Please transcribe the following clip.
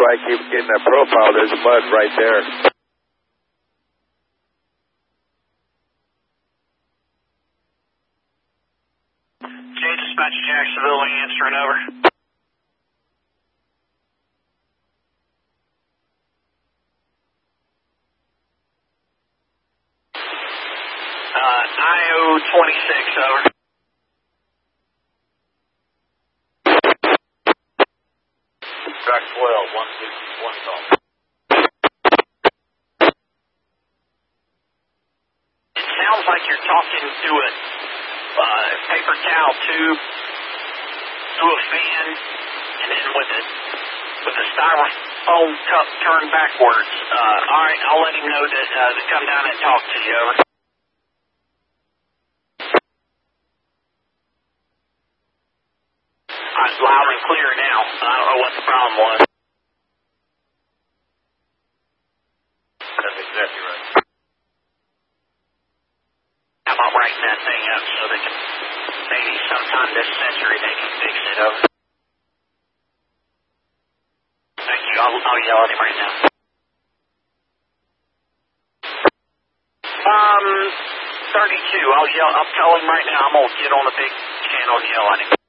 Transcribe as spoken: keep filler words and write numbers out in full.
why I keep getting that profile. There's mud right there. J Dispatch Jacksonville answering over. Uh, I O twenty-six, over. Track twelve, one sixty-one call. It sounds like you're talking through a uh, paper towel tube, through a fan, and then with a with a styrofoam cup turned backwards. Uh, all right, I'll let him know that uh, to come down and talk to you, over. Uh, it's loud and clear now. I don't know what the problem was. That's exactly right. How about writing that thing up so they can, maybe sometime this century they can fix it, over. Thank you. I'll, I'll yell at him right now. Um, thirty-two. I'll yell. I'll tell him right now. I'm gonna get on the big channel and yell at him.